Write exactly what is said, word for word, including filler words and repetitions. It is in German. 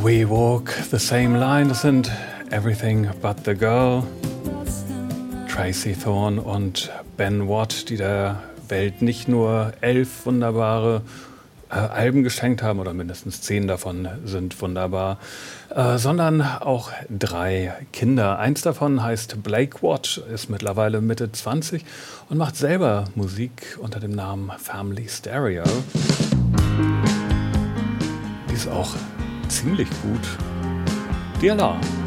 We Walk the Same Line, das sind Everything But the Girl, Tracy Thorn und Ben Watt, die der Welt nicht nur elf wunderbare äh, Alben geschenkt haben, oder mindestens zehn davon sind wunderbar, äh, sondern auch drei Kinder. Eins davon heißt Blake Watt, ist mittlerweile Mitte zwanzig und macht selber Musik unter dem Namen Family Stereo. Die ist auch ziemlich gut. Die Alarm.